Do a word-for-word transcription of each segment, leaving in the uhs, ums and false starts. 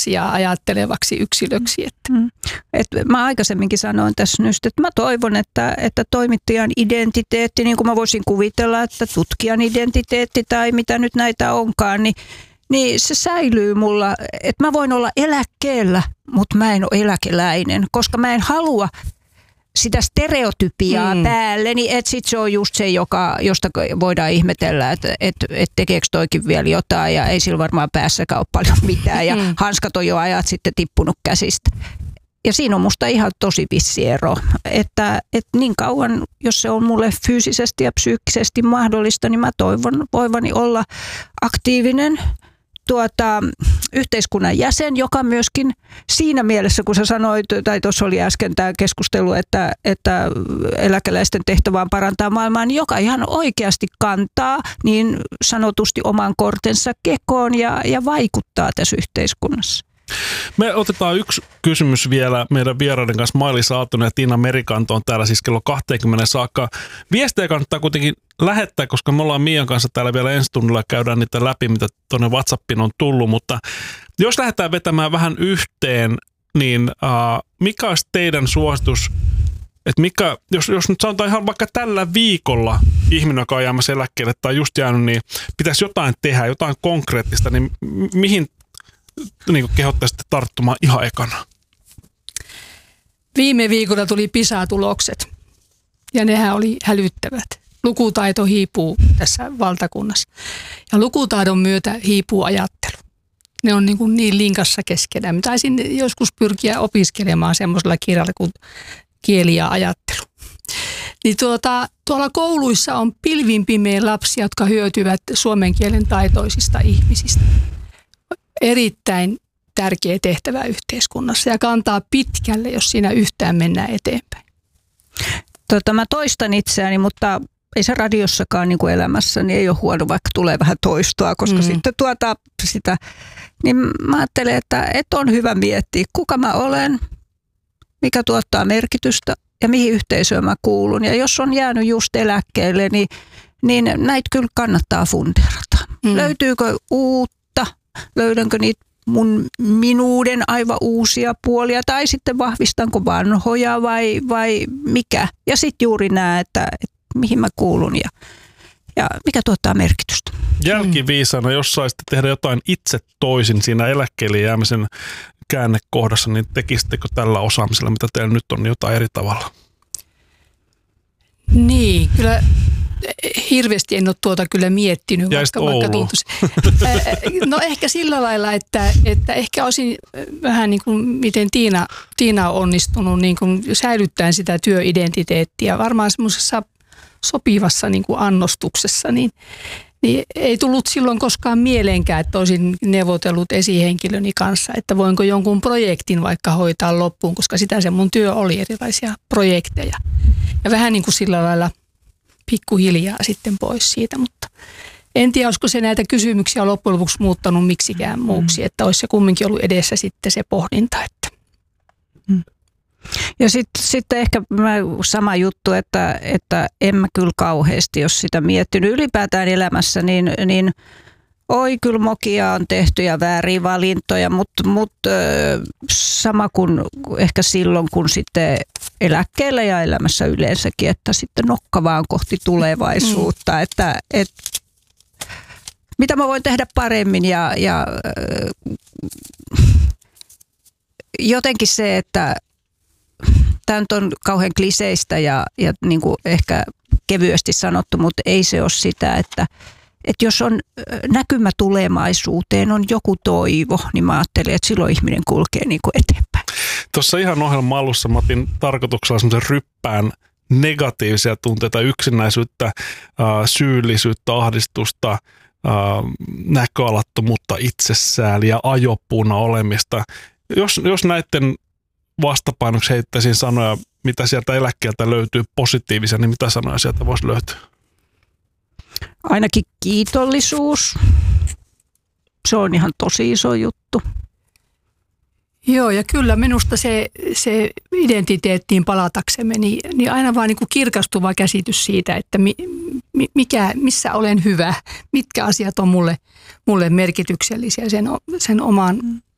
viisaaksi ja ajattelevaksi yksilöksi. Että. Mm. Et mä aikaisemminkin sanoin tässä nyt, että mä toivon, että, että toimittajan identiteetti, niin kuin mä voisin kuvitella, että tutkijan identiteetti tai mitä nyt näitä onkaan, niin, niin se säilyy mulla. Että mä voin olla eläkkeellä, mutta mä en ole eläkeläinen, koska mä en halua sitä stereotypiaa mm. päälle, niin että sit se on just se, joka, josta voidaan ihmetellä, että et, et tekeekö toikin vielä jotain ja ei sillä varmaan päässäkään ole paljon mitään ja mm. hanskat on jo ajat sitten tippunut käsistä. Ja siinä on musta ihan tosi vissi ero, että, että niin kauan, jos se on mulle fyysisesti ja psyykkisesti mahdollista, niin mä toivon voivani olla aktiivinen Tuota, yhteiskunnan jäsen, joka myöskin siinä mielessä, kun sä sanoit, tai tuossa oli äsken tämä keskustelu, että, että eläkeläisten tehtävä on parantaa maailmaa, niin joka ihan oikeasti kantaa niin sanotusti oman kortensa kekoon ja, ja vaikuttaa tässä yhteiskunnassa. Me otetaan yksi kysymys vielä meidän vieraiden kanssa. Maili Saatonen ja Tiina Merikanto on täällä siis kello kaksikymmentä saakka. Viestejä kannattaa kuitenkin lähettää, koska me ollaan Mian kanssa täällä vielä ensi tunnilla ja käydään niitä läpi, mitä tuonne WhatsAppiin on tullut. Mutta jos lähdetään vetämään vähän yhteen, niin äh, mikä olisi teidän suositus, että mikä, jos, jos nyt sanotaan ihan vaikka tällä viikolla ihminen, joka on jäämässä eläkkeelle tai just jäänyt, niin pitäisi jotain tehdä, jotain konkreettista, niin mihin niin kehottaisitte tarttumaan ihan ekana? Viime viikolla tuli PISA-tulokset ja nehän oli hälyttävät. Lukutaito hiipuu tässä valtakunnassa ja lukutaidon myötä hiipuu ajattelu. Ne on niin, kuin niin linkassa keskenään. Mä taisin joskus pyrkiä opiskelemaan semmoisella kirjalla kuin kieli ja ajattelu. Niin tuota, tuolla kouluissa on pilvin pimeä lapsia, jotka hyötyvät suomen kielen taitoisista ihmisistä. Erittäin tärkeä tehtävä yhteiskunnassa ja kantaa pitkälle, jos siinä yhtään mennään eteenpäin. Tota, mä toistan itseäni, mutta ei se radiossakaan niin kuin elämässä, niin ei ole huono, vaikka tulee vähän toistoa, koska mm. sitten tuota sitä, niin mä ajattelen, että, että on hyvä miettiä, kuka mä olen, mikä tuottaa merkitystä ja mihin yhteisöön mä kuulun. Ja jos on jäänyt just eläkkeelle, niin, niin näitä kyllä kannattaa funderata. Mm. Löytyykö uutta? Löydänkö niitä mun minuuden aivan uusia puolia tai sitten vahvistanko vanhoja vai, vai mikä? Ja sitten juuri nämä, että, että mihin mä kuulun ja, ja mikä tuottaa merkitystä. Jälkiviisana, jos saisitte tehdä jotain itse toisin siinä eläkkeelle jäämisen käännekohdassa, niin tekisittekö tällä osaamisella, mitä teillä nyt on, jotain eri tavalla? Niin, kyllä hirveästi en ole tuota kyllä miettinyt, Jäisit vaikka, vaikka tuntuisi. No ehkä sillä lailla, että, että ehkä olisin vähän niin kuin miten Tiina, Tiina on onnistunut niin kuin säilyttäen sitä työidentiteettiä. Varmaan semmoisessa sopivassa niin kuin annostuksessa, niin, niin ei tullut silloin koskaan mieleenkään, että olisin neuvotellut esihenkilöni kanssa, että voinko jonkun projektin vaikka hoitaa loppuun, koska sitä se mun työ oli, erilaisia projekteja. Ja vähän niin kuin sillä lailla pikkuhiljaa sitten pois siitä, mutta en tiedä, olisiko se näitä kysymyksiä loppujen lopuksi muuttanut miksikään muuksi, että olisi se kumminkin ollut edessä sitten se pohdinta. Että. Ja sitten sit ehkä sama juttu, että, että en mä kyllä kauheasti, jos sitä miettinyt ylipäätään elämässä, niin, niin oi kyllä mokia on tehty ja vääriä valintoja, mutta mut, sama kuin ehkä silloin, kun sitten eläkkeellä ja elämässä yleensäkin, että sitten nokka vaan kohti tulevaisuutta, mm. että et, mitä mä voin tehdä paremmin ja, ja jotenkin se, että tämä nyt on kauhean kliseistä ja, ja niin kuin ehkä kevyesti sanottu, mutta ei se ole sitä, että että jos on näkymä tulemaisuuteen, on joku toivo, niin mä ajattelen, että silloin ihminen kulkee niin kuin eteenpäin. Tuossa ihan ohjelman alussa mä otin tarkoituksella semmoisen ryppään negatiivisia tunteita, yksinäisyyttä, syyllisyyttä, ahdistusta, näköalattomuutta, itsesääliä, ajopuuna olemista. Jos, jos näiden vastapainoksi heittäisin sanoja, mitä sieltä eläkkeeltä löytyy positiivisia, niin mitä sanoja sieltä voisi löytyä? Ainakin kiitollisuus. Se on ihan tosi iso juttu. Joo, ja kyllä minusta se, se identiteettiin palataksemme, niin, niin aina vaan niin kuin kirkastuva käsitys siitä, että mi, mikä, missä olen hyvä, mitkä asiat on mulle, mulle merkityksellisiä sen, sen oman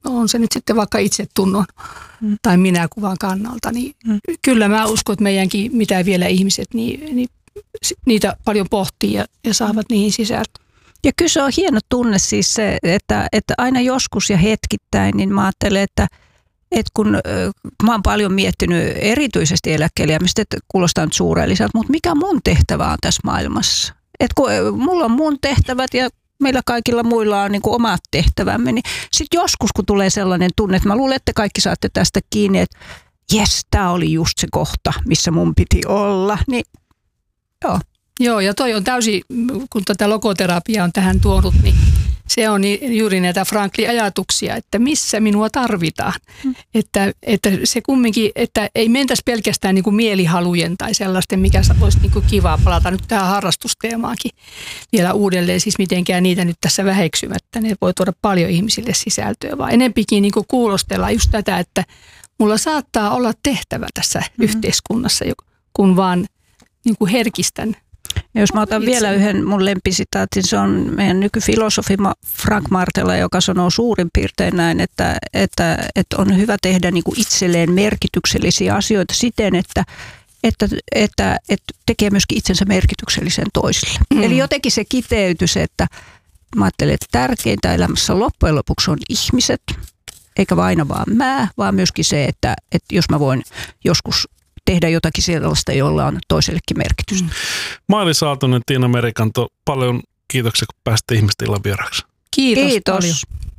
on se nyt sitten vaikka itsetunnon mm. tai minäkuvan kannalta, niin mm. kyllä mä uskon, että meidänkin mitä vielä ihmiset, niin, niin niitä paljon pohtii ja, ja saavat niihin sisältöön. Ja kyllä se on hieno tunne siis se, että, että aina joskus ja hetkittäin, niin mä ajattelen, että, että kun mä oon paljon miettinyt erityisesti eläkkeellejäämistä, että kuulostaa nyt suurelliselta, mutta mikä mun tehtävä on tässä maailmassa? Että kun mulla on mun tehtävät ja meillä kaikilla muilla on niin kuin omat tehtävämme, niin sitten joskus kun tulee sellainen tunne, että mä luulen, että kaikki saatte tästä kiinni, että jes, tää oli just se kohta, missä mun piti olla, niin joo. Joo, ja toi on täysin, kun tätä logoterapiaa on tähän tuonut, niin se on juuri näitä Franklin ajatuksia, että missä minua tarvitaan. Mm. Että, että se kumminkin, että ei mentäisi pelkästään niin kuin mielihalujen tai sellaisten, mikä olisi niin kuin kivaa palata nyt tähän harrastusteemaankin vielä uudelleen, siis mitenkään niitä nyt tässä väheksymättä. Ne voi tuoda paljon ihmisille sisältöä, vaan enempikin niin kuin kuulostellaan just tätä, että mulla saattaa olla tehtävä tässä mm. yhteiskunnassa, kun vaan niin kuin herkistän. Ja jos mä otan itse vielä yhden mun lempisitaatin, se on meidän nykyfilosofi Frank Martela, joka sanoo suurin piirtein näin, että, että, että on hyvä tehdä niin kuin itselleen merkityksellisiä asioita siten, että, että, että, että tekee myöskin itsensä merkityksellisen toisille. Mm. Eli jotenkin se kiteytys, että mä ajattelen, että tärkeintä elämässä loppujen lopuksi on ihmiset, eikä vain vaan mä, vaan myöskin se, että, että jos mä voin joskus tehdä jotakin sellaista, jolla on toisellekin merkitystä. Mm. Mailis Aaltonen, Tiina Merikanto, paljon kiitoksia, kun pääsitte Ihmisillan vieraksi. Kiitos, Kiitos. paljon.